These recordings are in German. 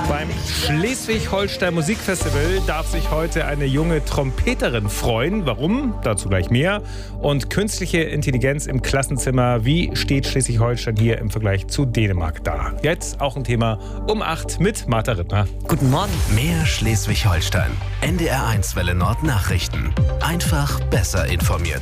Beim Schleswig-Holstein Musikfestival darf sich heute eine junge Trompeterin freuen. Warum? Dazu gleich mehr. Und künstliche Intelligenz im Klassenzimmer. Wie steht Schleswig-Holstein hier im Vergleich zu Dänemark da? Jetzt auch ein Thema um 8 mit Martha Rittner. Guten Morgen. Mehr Schleswig-Holstein. NDR1 Welle Nord Nachrichten. Einfach besser informiert.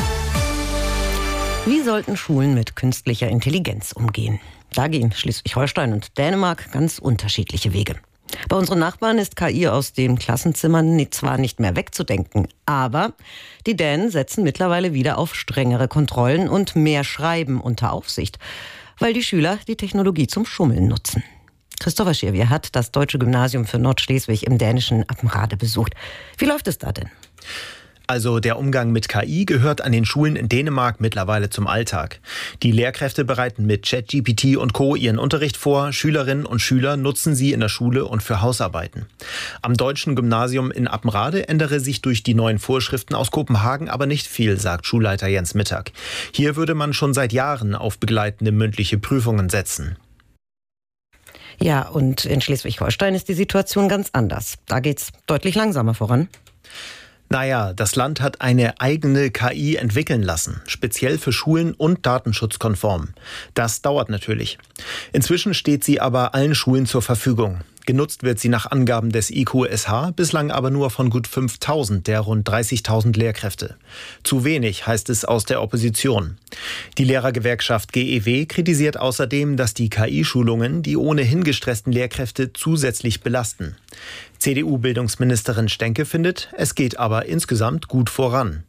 Wie sollten Schulen mit künstlicher Intelligenz umgehen? Da gehen Schleswig-Holstein und Dänemark ganz unterschiedliche Wege. Bei unseren Nachbarn ist KI aus den Klassenzimmern zwar nicht mehr wegzudenken, aber die Dänen setzen mittlerweile wieder auf strengere Kontrollen und mehr Schreiben unter Aufsicht, weil die Schüler die Technologie zum Schummeln nutzen. Christopher Schirvier hat das Deutsche Gymnasium für Nordschleswig im dänischen Appenrade besucht. Wie läuft es da denn? Also der Umgang mit KI gehört an den Schulen in Dänemark mittlerweile zum Alltag. Die Lehrkräfte bereiten mit ChatGPT und Co. ihren Unterricht vor. Schülerinnen und Schüler nutzen sie in der Schule und für Hausarbeiten. Am Deutschen Gymnasium in Appenrade ändere sich durch die neuen Vorschriften aus Kopenhagen aber nicht viel, sagt Schulleiter Jens Mittag. Hier würde man schon seit Jahren auf begleitende mündliche Prüfungen setzen. Ja, und in Schleswig-Holstein ist die Situation ganz anders. Da geht's deutlich langsamer voran. Naja, das Land hat eine eigene KI entwickeln lassen, speziell für Schulen und datenschutzkonform. Das dauert natürlich. Inzwischen steht sie aber allen Schulen zur Verfügung. Genutzt wird sie nach Angaben des IQSH, bislang aber nur von gut 5.000 der rund 30.000 Lehrkräfte. Zu wenig, heißt es aus der Opposition. Die Lehrergewerkschaft GEW kritisiert außerdem, dass die KI-Schulungen die ohnehin gestressten Lehrkräfte zusätzlich belasten. CDU-Bildungsministerin Stenke findet, es geht aber insgesamt gut voran.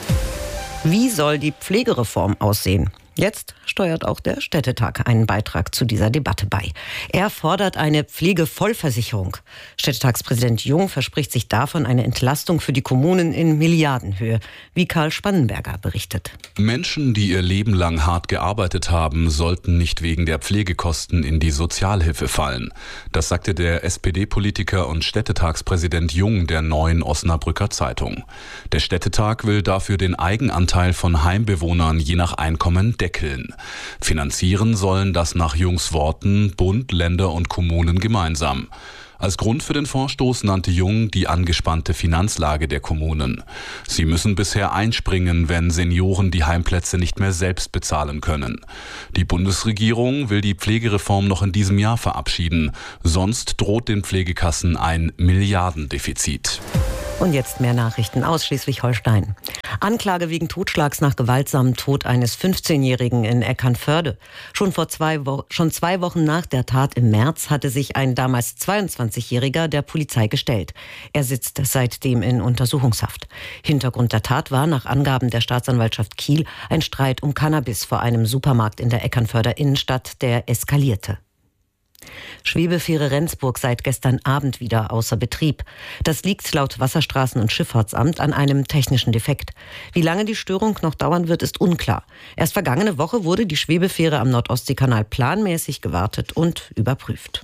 Wie soll die Pflegereform aussehen? Jetzt steuert auch der Städtetag einen Beitrag zu dieser Debatte bei. Er fordert eine Pflegevollversicherung. Städtetagspräsident Jung verspricht sich davon eine Entlastung für die Kommunen in Milliardenhöhe, wie Karl Spannenberger berichtet. Menschen, die ihr Leben lang hart gearbeitet haben, sollten nicht wegen der Pflegekosten in die Sozialhilfe fallen. Das sagte der SPD-Politiker und Städtetagspräsident Jung der Neuen Osnabrücker Zeitung. Der Städtetag will dafür den Eigenanteil von Heimbewohnern je nach Einkommen deckeln. Finanzieren sollen das nach Jungs Worten Bund, Länder und Kommunen gemeinsam. Als Grund für den Vorstoß nannte Jung die angespannte Finanzlage der Kommunen. Sie müssen bisher einspringen, wenn Senioren die Heimplätze nicht mehr selbst bezahlen können. Die Bundesregierung will die Pflegereform noch in diesem Jahr verabschieden. Sonst droht den Pflegekassen ein Milliardendefizit. Und jetzt mehr Nachrichten aus Schleswig-Holstein. Anklage wegen Totschlags nach gewaltsamem Tod eines 15-Jährigen in Eckernförde. Schon 2 Wochen nach der Tat im März hatte sich ein damals 22-Jähriger der Polizei gestellt. Er sitzt seitdem in Untersuchungshaft. Hintergrund der Tat war nach Angaben der Staatsanwaltschaft Kiel ein Streit um Cannabis vor einem Supermarkt in der Eckernförder Innenstadt, der eskalierte. Schwebefähre Rendsburg seit gestern Abend wieder außer Betrieb. Das liegt laut Wasserstraßen- und Schifffahrtsamt an einem technischen Defekt. Wie lange die Störung noch dauern wird, ist unklar. Erst vergangene Woche wurde die Schwebefähre am Nordostseekanal planmäßig gewartet und überprüft.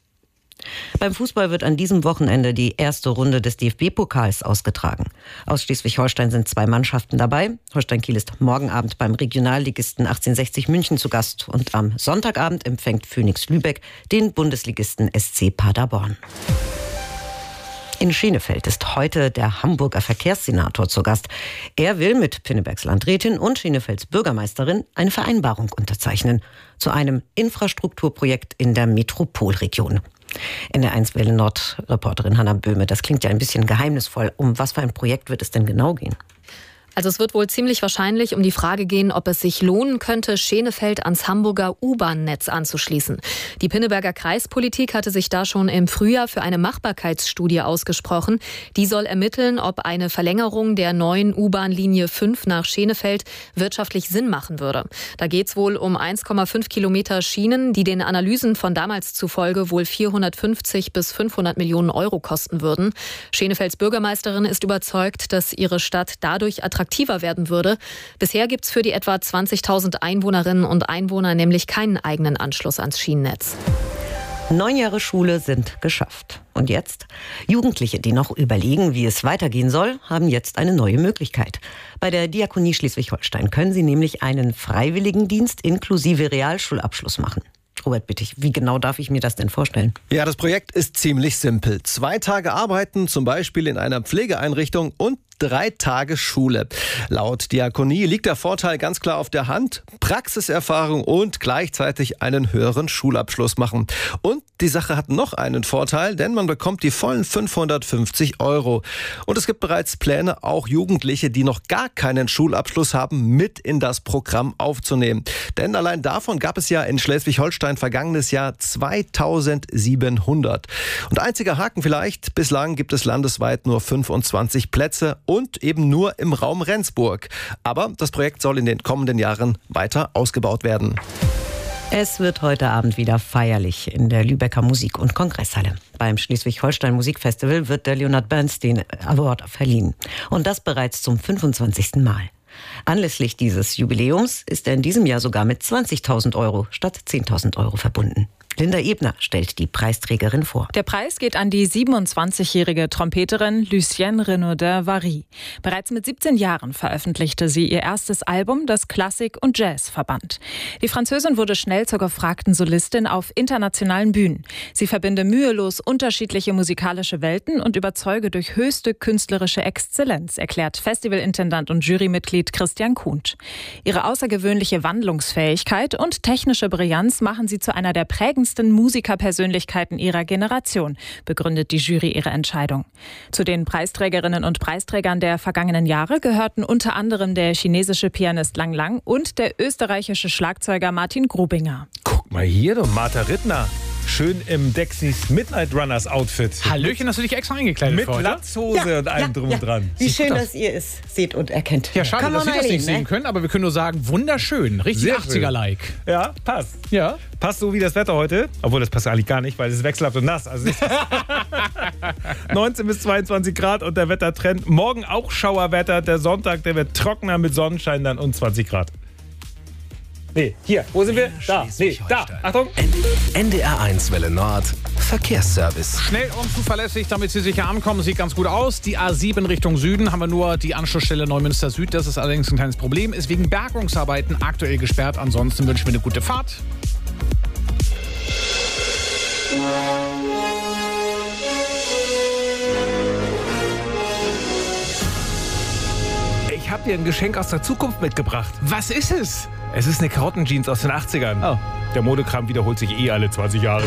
Beim Fußball wird an diesem Wochenende die erste Runde des DFB-Pokals ausgetragen. Aus Schleswig-Holstein sind 2 Mannschaften dabei. Holstein Kiel ist morgen Abend beim Regionalligisten 1860 München zu Gast. Und am Sonntagabend empfängt Phoenix Lübeck den Bundesligisten SC Paderborn. In Schenefeld ist heute der Hamburger Verkehrssenator zu Gast. Er will mit Pinnebergs Landrätin und Schenefelds Bürgermeisterin eine Vereinbarung unterzeichnen zu einem Infrastrukturprojekt in der Metropolregion. NDR1 Welle Nord Reporterin Hanna Böhme, das klingt ja ein bisschen geheimnisvoll. Um was für ein Projekt wird es denn genau gehen? Also es wird wohl ziemlich wahrscheinlich um die Frage gehen, ob es sich lohnen könnte, Schenefeld ans Hamburger U-Bahn-Netz anzuschließen. Die Pinneberger Kreispolitik hatte sich da schon im Frühjahr für eine Machbarkeitsstudie ausgesprochen. Die soll ermitteln, ob eine Verlängerung der neuen U-Bahn-Linie 5 nach Schenefeld wirtschaftlich Sinn machen würde. Da geht es wohl um 1,5 Kilometer Schienen, die den Analysen von damals zufolge wohl 450 bis 500 Millionen Euro kosten würden. Schenefelds Bürgermeisterin ist überzeugt, dass ihre Stadt dadurch attraktiver werden würde. Bisher gibt es für die etwa 20.000 Einwohnerinnen und Einwohner nämlich keinen eigenen Anschluss ans Schienennetz. 9 Jahre Schule sind geschafft. Und jetzt? Jugendliche, die noch überlegen, wie es weitergehen soll, haben jetzt eine neue Möglichkeit. Bei der Diakonie Schleswig-Holstein können sie nämlich einen Freiwilligendienst inklusive Realschulabschluss machen. Robert Bittig, wie genau darf ich mir das denn vorstellen? Ja, das Projekt ist ziemlich simpel. 2 Tage arbeiten, zum Beispiel in einer Pflegeeinrichtung, und 3 Tage Schule. Laut Diakonie liegt der Vorteil ganz klar auf der Hand: Praxiserfahrung und gleichzeitig einen höheren Schulabschluss machen. Und die Sache hat noch einen Vorteil, denn man bekommt die vollen 550 €. Und es gibt bereits Pläne, auch Jugendliche, die noch gar keinen Schulabschluss haben, mit in das Programm aufzunehmen. Denn allein davon gab es ja in Schleswig-Holstein vergangenes Jahr 2700. Und einziger Haken vielleicht: bislang gibt es landesweit nur 25 Plätze und eben nur im Raum Rendsburg. Aber das Projekt soll in den kommenden Jahren weiter ausgebaut werden. Es wird heute Abend wieder feierlich in der Lübecker Musik- und Kongresshalle. Beim Schleswig-Holstein Musikfestival wird der Leonard Bernstein Award verliehen. Und das bereits zum 25. Mal. Anlässlich dieses Jubiläums ist er in diesem Jahr sogar mit 20.000 € statt 10.000 € verbunden. Linda Ebner stellt die Preisträgerin vor. Der Preis geht an die 27-jährige Trompeterin Lucienne Renaudin-Vary. Bereits mit 17 Jahren veröffentlichte sie ihr erstes Album, das Klassik und Jazz verband. Die Französin wurde schnell zur gefragten Solistin auf internationalen Bühnen. Sie verbinde mühelos unterschiedliche musikalische Welten und überzeuge durch höchste künstlerische Exzellenz, erklärt Festivalintendant und Jurymitglied Christian Kuhnt. Ihre außergewöhnliche Wandlungsfähigkeit und technische Brillanz machen sie zu einer der prägendsten Musikerpersönlichkeiten ihrer Generation, begründet die Jury ihre Entscheidung. Zu den Preisträgerinnen und Preisträgern der vergangenen Jahre gehörten unter anderem der chinesische Pianist Lang Lang und der österreichische Schlagzeuger Martin Grubinger. Guck mal hier, du Martha Rittner. Schön im Dexys Midnight Runners Outfit. Hallöchen, hast du dich extra eingekleidet mit Latzhose und allem drum und dran. Wie schön, dass ihr es seht und erkennt. Ja, schade, dass wir das nicht sehen können, aber wir können nur sagen, wunderschön. Richtig 80er-like. Ja, passt. Ja. Passt so wie das Wetter heute. Obwohl, das passt eigentlich gar nicht, weil es ist wechselhaft und nass. Also 19 bis 22 Grad und der Wettertrend. Morgen auch Schauerwetter. Der Sonntag, der wird trockener mit Sonnenschein dann und 20 Grad. Nee, hier, wo sind wir? Da, da, Achtung. NDR1 Welle Nord, Verkehrsservice. Schnell und zuverlässig, damit Sie sicher ankommen, sieht ganz gut aus. Die A7 Richtung Süden haben wir nur die Anschlussstelle Neumünster Süd. Das ist allerdings ein kleines Problem. Ist wegen Bergungsarbeiten aktuell gesperrt. Ansonsten wünschen wir eine gute Fahrt. Ich habe dir ein Geschenk aus der Zukunft mitgebracht. Was ist es? Es ist eine Karottenjeans aus den 80ern. Oh. Der Modekram wiederholt sich alle 20 Jahre.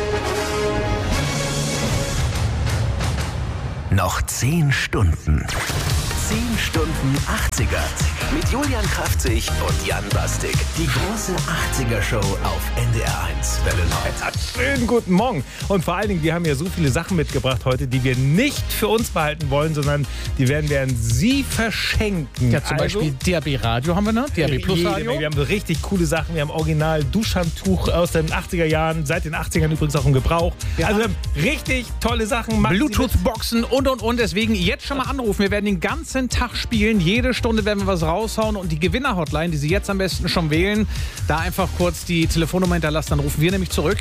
Noch 10 Stunden. 10 Stunden 80er. Mit Julian Kraftzig und Jan Bastik. Die große 80er-Show auf NDR1 Welle Nord. Schönen guten Morgen. Und vor allen Dingen, wir haben ja so viele Sachen mitgebracht heute, die wir nicht für uns behalten wollen, sondern die werden wir an Sie verschenken. Ja, zum Beispiel DAB Radio haben wir, ne? DAB Plus Radio. Wir haben so richtig coole Sachen. Wir haben original Duschhandtuch aus den 80er Jahren, seit den 80ern übrigens auch im Gebrauch. Ja. Also wir haben richtig tolle Sachen. Bluetooth-Boxen und. Deswegen jetzt schon mal anrufen. Wir werden den ganzen Tag spielen. Jede Stunde werden wir was raushauen. Und die Gewinner-Hotline, die Sie jetzt am besten schon wählen, da einfach kurz die Telefonnummer hinterlassen. Dann rufen wir nämlich zurück.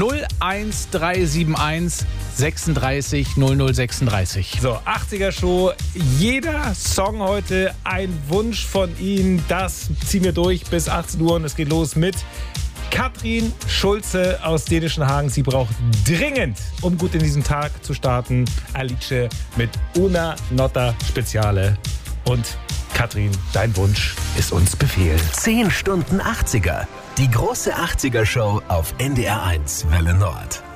01371 36 0036. So, 80er Show. Jeder Song heute ein Wunsch von Ihnen. Das ziehen wir durch bis 18 Uhr und es geht los mit Katrin Schulze aus Dänischen Hagen. Sie braucht dringend, um gut in diesen Tag zu starten, Alice mit Una Nota Speziale. Und Katrin, dein Wunsch ist uns Befehl. 10 Stunden 80er. Die große 80er-Show auf NDR1 Welle Nord.